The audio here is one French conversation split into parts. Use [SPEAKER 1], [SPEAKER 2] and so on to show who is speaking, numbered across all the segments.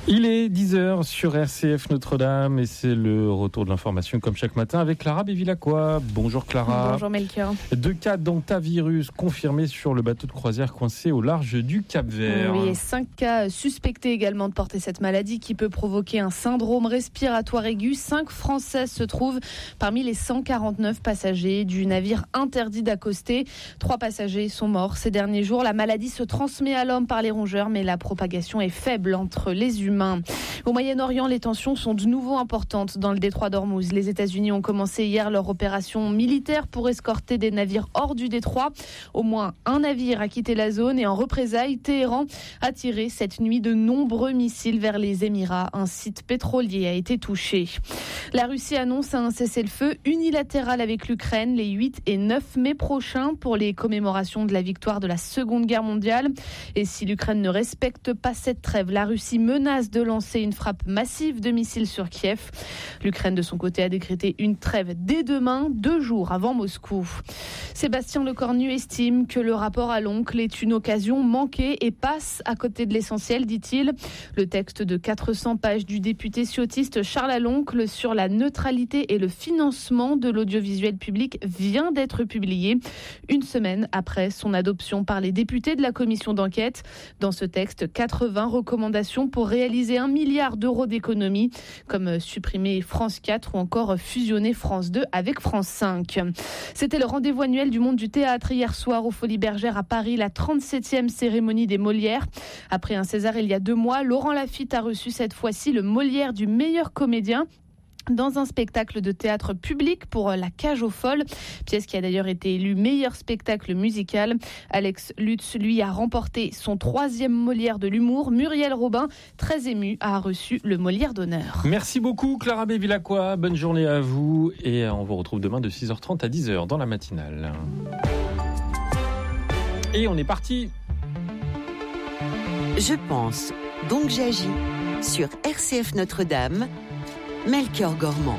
[SPEAKER 1] Il est 10h sur RCF Notre-Dame et c'est le retour de l'information comme chaque matin avec Clara Bévilacqua. Bonjour Clara.
[SPEAKER 2] Bonjour Melchior.
[SPEAKER 1] 2 cas d'hantavirus confirmés sur le bateau de croisière coincé au large du Cap-Vert.
[SPEAKER 2] Oui, et 5 cas suspectés également de porter cette maladie qui peut provoquer un syndrome respiratoire aigu. 5 Français se trouvent parmi les 149 passagers du navire interdit d'accoster. 3 passagers sont morts ces derniers jours. La maladie se transmet à l'homme par les rongeurs, mais la propagation est faible entre les humains. Au Moyen-Orient, les tensions sont de nouveau importantes dans le détroit d'Ormuz. Les États-Unis ont commencé hier leur opération militaire pour escorter des navires hors du détroit. Au moins un navire a quitté la zone et en représailles, Téhéran a tiré cette nuit de nombreux missiles vers les Émirats. Un site pétrolier a été touché. La Russie annonce un cessez-le-feu unilatéral avec l'Ukraine les 8 et 9 mai prochains pour les commémorations de la victoire de la Seconde Guerre mondiale. Et si l'Ukraine ne respecte pas cette trêve, la Russie menace de lancer une frappe massive de missiles sur Kiev. L'Ukraine, de son côté, a décrété une trêve dès demain, 2 jours avant Moscou. Sébastien Lecornu estime que le rapport à l'oncle est une occasion manquée et passe à côté de l'essentiel, dit-il. Le texte de 400 pages du député ciotiste Charles Aloncle sur la neutralité et le financement de l'audiovisuel public vient d'être publié, une semaine après son adoption par les députés de la commission d'enquête. Dans ce texte, 80 recommandations pour réaliser 1 milliard d'euros d'économies, comme supprimer France 4 ou encore fusionner France 2 avec France 5. C'était le rendez-vous annuel du monde du théâtre hier soir aux Folies Bergères à Paris, la 37e cérémonie des Molières. Après un César il y a 2 mois, Laurent Lafitte a reçu cette fois-ci le Molière du meilleur comédien dans un spectacle de théâtre public pour La Cage aux Folles, pièce qui a d'ailleurs été élue meilleur spectacle musical. Alex Lutz, lui, a remporté son 3e Molière de l'humour. Muriel Robin, très émue, a reçu le Molière d'honneur.
[SPEAKER 1] Merci beaucoup Clara Bévilacqua, bonne journée à vous et on vous retrouve demain de 6h30 à 10h dans la matinale. Et on est parti.
[SPEAKER 3] Je pense, donc j'agis sur RCF Notre-Dame. Melchior Gormand.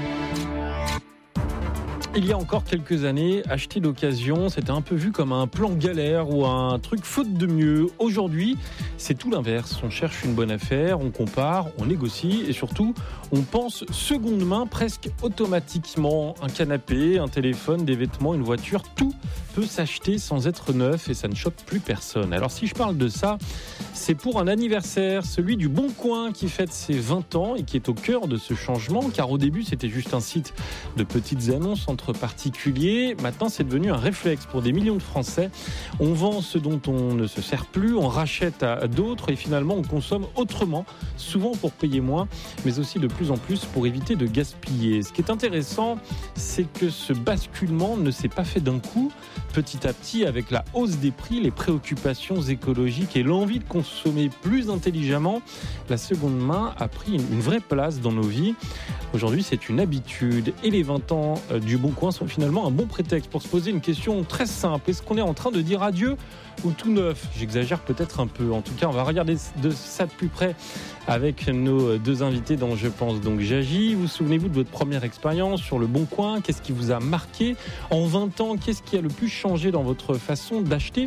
[SPEAKER 1] Il y a encore quelques années, acheter d'occasion, c'était un peu vu comme un plan galère ou un truc faute de mieux. Aujourd'hui, c'est tout l'inverse. On cherche une bonne affaire, on compare, on négocie et surtout, on pense seconde main presque automatiquement. Un canapé, un téléphone, des vêtements, une voiture, tout peut s'acheter sans être neuf et ça ne choque plus personne. Alors si je parle de ça, c'est pour un anniversaire, celui du Bon Coin qui fête ses 20 ans et qui est au cœur de ce changement, car au début c'était juste un site de petites annonces entre particuliers. Maintenant c'est devenu un réflexe pour des millions de Français. On vend ce dont on ne se sert plus, on rachète à d'autres et finalement on consomme autrement, souvent pour payer moins, mais aussi de plus en plus pour éviter de gaspiller. Ce qui est intéressant, c'est que ce basculement ne s'est pas fait d'un coup. Petit à petit, avec la hausse des prix, les préoccupations écologiques et l'envie de consommer plus intelligemment, la seconde main a pris une vraie place dans nos vies. Aujourd'hui, c'est une habitude et les 20 ans du Bon Coin sont finalement un bon prétexte pour se poser une question très simple. Est-ce qu'on est en train de dire adieu ou tout neuf ? J'exagère peut-être un peu. En tout cas, on va regarder de ça de plus près avec nos 2 invités dans Je pense donc j'agis. Vous souvenez-vous de votre première expérience sur le Bon Coin ? Qu'est-ce qui vous a marqué ? En 20 ans, qu'est-ce qui a le plus changé dans votre façon d'acheter